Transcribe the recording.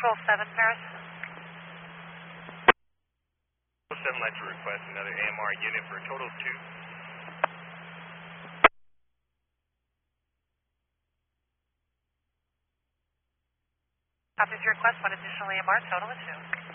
Control 7, Paris. 7, like to request another AMR unit for a total of 2. Copies your request, one additional AMR, total of 2.